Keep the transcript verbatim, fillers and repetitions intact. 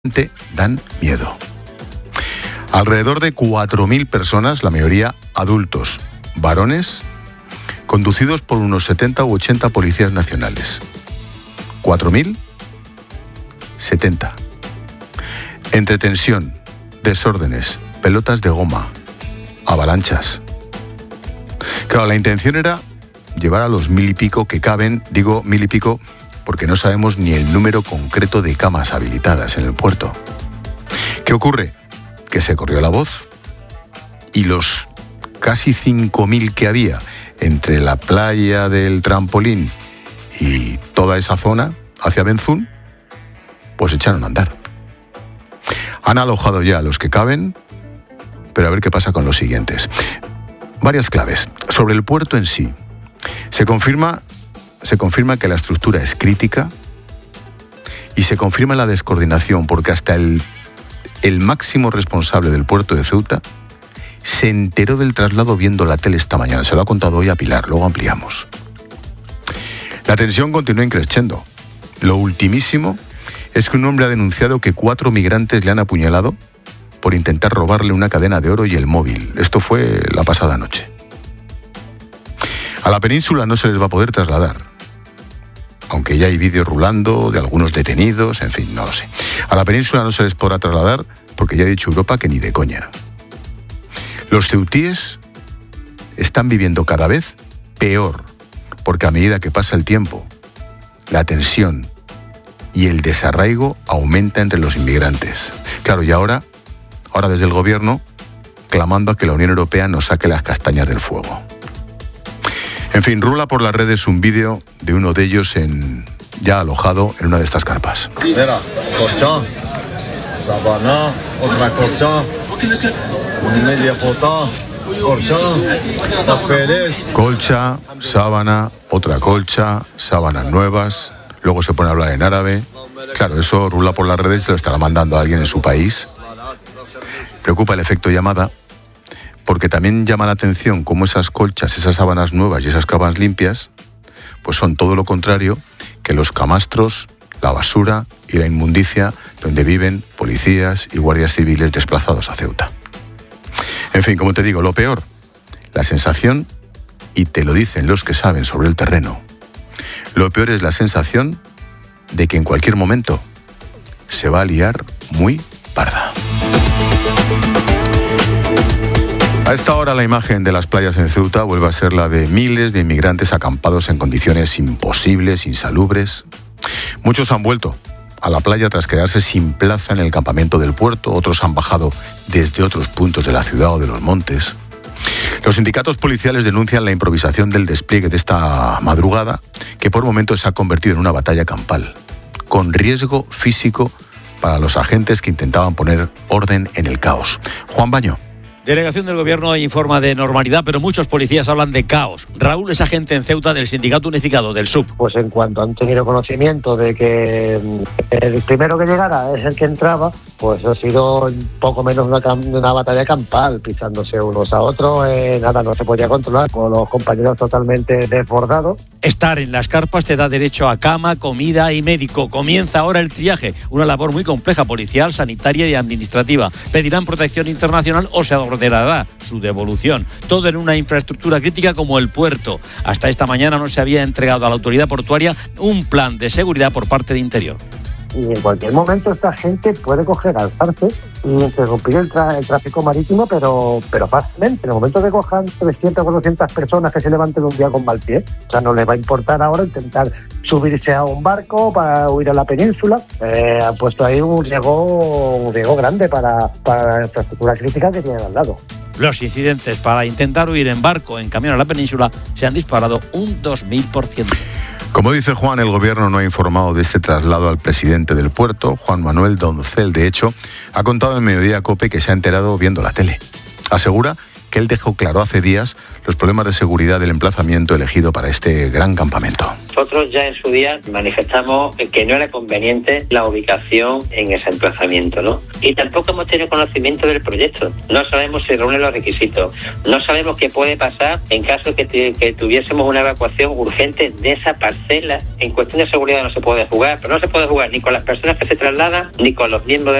dan miedo. Alrededor de cuatro mil personas, la mayoría adultos, varones, conducidos por unos setenta u ochenta policías nacionales. cuatro mil setenta. Entre tensión, desórdenes, pelotas de goma, avalanchas. Claro, la intención era llevar a los mil y pico que caben, digo mil y pico porque no sabemos ni el número concreto de camas habilitadas en el puerto. ¿Qué ocurre? Que se corrió la voz y los casi cinco mil que había entre la playa del Trampolín y toda esa zona hacia Benzún, pues echaron a andar. Han alojado ya a los que caben, pero a ver qué pasa con los siguientes. Varias claves. Sobre el puerto en sí, se confirma, se confirma que la estructura es crítica y se confirma la descoordinación porque hasta el, el máximo responsable del puerto de Ceuta se enteró del traslado viendo la tele esta mañana. Se lo ha contado hoy a Pilar, luego ampliamos. La tensión continúa increciendo. Lo ultimísimo es que un hombre ha denunciado que cuatro migrantes le han apuñalado por intentar robarle una cadena de oro y el móvil. Esto fue la pasada noche. A la península no se les va a poder trasladar, aunque ya hay vídeos rulando de algunos detenidos, en fin, no lo sé. A la península no se les podrá trasladar porque ya ha dicho Europa que ni de coña. Los ceutíes están viviendo cada vez peor, porque a medida que pasa el tiempo, la tensión y el desarraigo aumenta entre los inmigrantes. Claro, y ahora, ahora desde el gobierno, clamando a que la Unión Europea nos saque las castañas del fuego. En fin, rula por las redes un vídeo de uno de ellos en, ya alojado en una de estas carpas. Mira, colchón, sábana, otra colchón, media posada, colchón, papeles. Colcha, sábana, otra colcha, sábanas nuevas. Luego se pone a hablar en árabe. Claro, eso rula por las redes y se lo estará mandando a alguien en su país. Preocupa el efecto llamada, porque también llama la atención cómo esas colchas, esas sábanas nuevas y esas camas limpias, pues son todo lo contrario que los camastros, la basura y la inmundicia donde viven policías y guardias civiles desplazados a Ceuta. En fin, como te digo, lo peor, la sensación, y te lo dicen los que saben sobre el terreno, lo peor es la sensación de que en cualquier momento se va a liar muy parda. A esta hora la imagen de las playas en Ceuta vuelve a ser la de miles de inmigrantes acampados en condiciones imposibles, insalubres. Muchos han vuelto a la playa tras quedarse sin plaza en el campamento del puerto, otros han bajado desde otros puntos de la ciudad o de los montes. Los sindicatos policiales denuncian la improvisación del despliegue de esta madrugada, que por momentos se ha convertido en una batalla campal, con riesgo físico para los agentes que intentaban poner orden en el caos. Juan Baño. Delegación del Gobierno informa de normalidad, pero muchos policías hablan de caos. Raúl es agente en Ceuta del Sindicato Unificado del S U B. Pues en cuanto han tenido conocimiento de que el primero que llegara es el que entraba, pues ha sido poco menos una, una batalla campal, pisándose unos a otros, eh, nada, no se podía controlar, con los compañeros totalmente desbordados. Estar en las carpas te da derecho a cama, comida y médico. Comienza ahora el triaje, una labor muy compleja, policial, sanitaria y administrativa. Pedirán protección internacional o se ordenará su devolución. Todo en una infraestructura crítica como el puerto. Hasta esta mañana no se había entregado a la autoridad portuaria un plan de seguridad por parte de Interior. Y en cualquier momento esta gente puede coger, alzarse y interrumpir el, tra- el tráfico marítimo, pero, pero fácilmente. En el momento que cojan trescientas o cuatrocientas personas que se levanten un día con mal pie, o sea, no les va a importar ahora intentar subirse a un barco para huir a la península. Eh, han puesto ahí un riesgo, un riesgo grande para, para la infraestructura crítica que tienen al lado. Los incidentes para intentar huir en barco en camino a la península se han disparado un dos mil por ciento. Como dice Juan, el gobierno no ha informado de este traslado al presidente del puerto, Juan Manuel Doncel. De hecho, ha contado en Mediodía COPE que se ha enterado viendo la tele. Asegura que él dejó claro hace días los problemas de seguridad del emplazamiento elegido para este gran campamento. Nosotros ya en su día manifestamos que no era conveniente la ubicación en ese emplazamiento, ¿no? Y tampoco hemos tenido conocimiento del proyecto. No sabemos si reúne los requisitos. No sabemos qué puede pasar en caso que, te, que tuviésemos una evacuación urgente de esa parcela. En cuestión de seguridad no se puede jugar, pero no se puede jugar ni con las personas que se trasladan ni con los miembros de